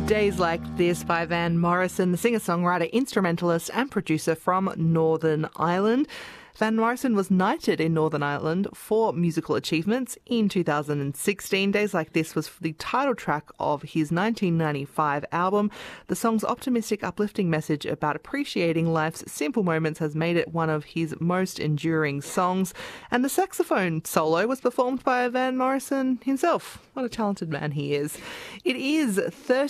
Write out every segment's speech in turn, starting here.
Days Like This by Van Morrison, the singer-songwriter, instrumentalist and producer from Northern Ireland. Van Morrison was knighted in Northern Ireland for musical achievements in 2016. Days Like This was the title track of his 1995 album. The song's optimistic, uplifting message about appreciating life's simple moments has made it one of his most enduring songs. And the saxophone solo was performed by Van Morrison himself. What a talented man he is. It is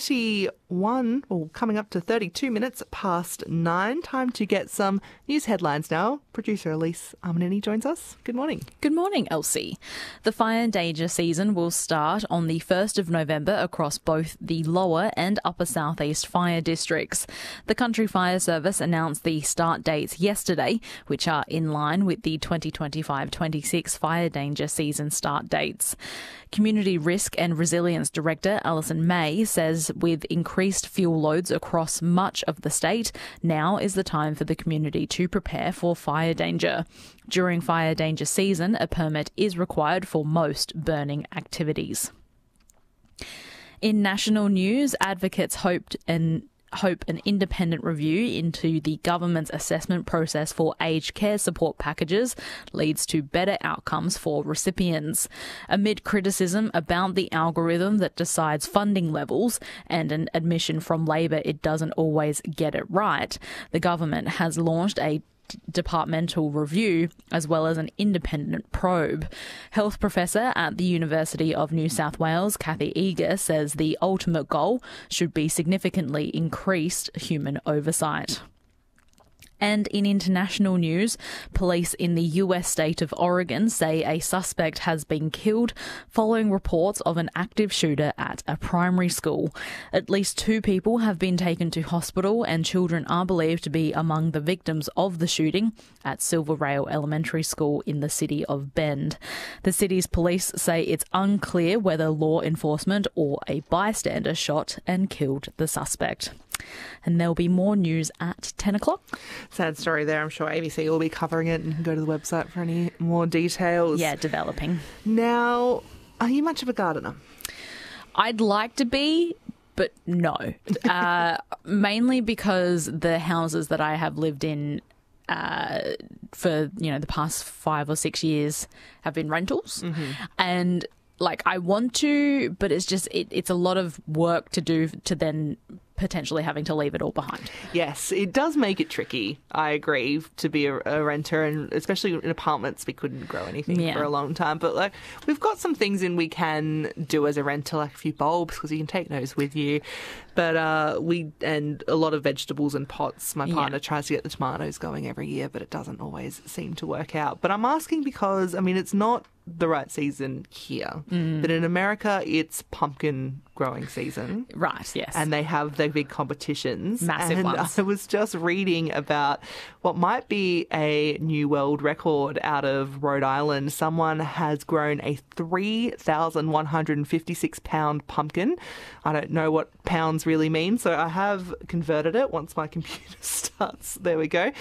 coming up to 32 minutes past 9. Time to get some news headlines now. Producer Elise Armanini joins us. Good morning. Good morning, Elsie. The fire danger season will start on the 1st of November across both the lower and upper southeast fire districts. The Country Fire Service announced the start dates yesterday, which are in line with the 2025-26 fire danger season start dates. Community Risk and Resilience Director Alison May says with increased fuel loads across much of the state, now is the time for the community to prepare for fire danger. During fire danger season, a permit is required for most burning activities. In national news, advocates hope an independent review into the government's assessment process for aged care support packages leads to better outcomes for recipients. Amid criticism about the algorithm that decides funding levels and an admission from Labor it doesn't always get it right, the government has launched a departmental review as well as an independent probe. Health professor at the University of New South Wales, Kathy Eager, says the ultimate goal should be significantly increased human oversight. And in international news, police in the US state of Oregon say a suspect has been killed following reports of an active shooter at a primary school. At least 2 people have been taken to hospital and children are believed to be among the victims of the shooting at Silver Rail Elementary School in the city of Bend. The city's police say it's unclear whether law enforcement or a bystander shot and killed the suspect. And there'll be more news at 10 o'clock. Sad story there. I'm sure ABC will be covering it, and you can go to the website for any more details. Yeah, developing. Now, are you much of a gardener? I'd like to be, but no. Mainly because the houses that I have lived in for, the past 5 or 6 years have been rentals. Mm-hmm. And I want to, but it's just, it's a lot of work to do to then potentially having to leave it all behind. Yes, it does make it tricky, I agree, to be a renter, and especially in apartments we couldn't grow anything for a long time. But we've got some things we can do as a renter, like a few bulbs, because you can take those with you. But and a lot of vegetables and pots. My partner tries to get the tomatoes going every year, but it doesn't always seem to work out. But I'm asking because, it's not the right season here. But in America, it's pumpkin growing season. Right, yes. And they have their big competitions. Massive ones. I was just reading about what might be a new world record out of Rhode Island. Someone has grown a 3,156-pound pumpkin. I don't know what pounds really mean, so I have converted it once my computer starts. There we go.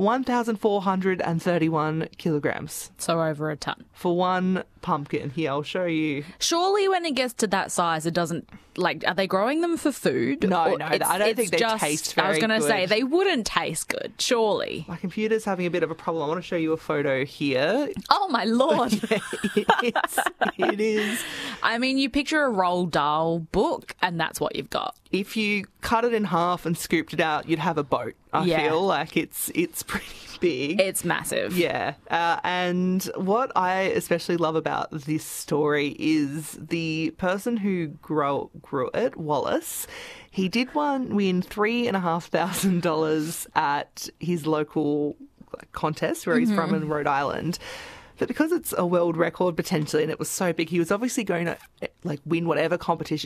1,431 kilograms. So over a ton. For one pumpkin. Here, I'll show you. Surely when it gets to that size, it doesn't, are they growing them for food? No, I don't think they taste very good. I was going to say, they wouldn't taste good, surely. My computer's having a bit of a problem. I want to show you a photo here. Oh, my Lord. It is. You picture a Roald Dahl book, and that's what you've got. If you cut it in half and scooped it out, you'd have a boat. I feel like it's pretty big. It's massive. Yeah. And what I especially love about this story is the person who grew it, Wallace. He did win $3,500 at his local contest where he's from in Rhode Island. But because it's a world record potentially and it was so big, he was obviously going to win whatever competition